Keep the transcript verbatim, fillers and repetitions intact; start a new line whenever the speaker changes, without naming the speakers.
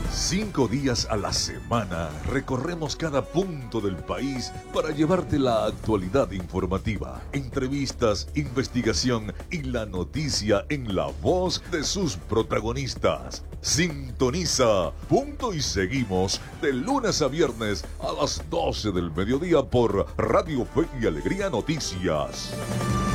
Cinco días a la semana recorremos cada punto del país para llevarte la actualidad informativa, entrevistas, investigación y la noticia en la voz de sus protagonistas. Sintoniza Punto y Seguimos de lunes a viernes a las doce del mediodía por Radio Fe y Alegría Noticias.